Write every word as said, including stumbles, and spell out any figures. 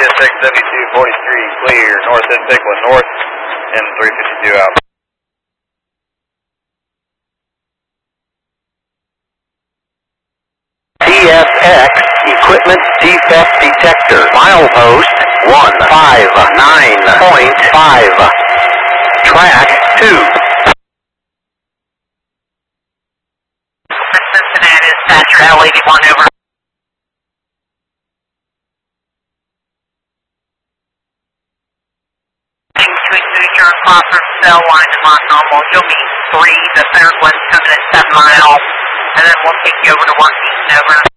Previous six W two forty-three, clear, north end Pickland, north, and three fifty-two out. T S X Equipment Defect Detector, milepost one five nine point five, track two. Cincinnati, dispatcher L eighty-one, over. Between Future and Crawford, cell line to Mont Normal, you'll meet three, the third one's coming at seven miles, and then we'll take you over to one East, over.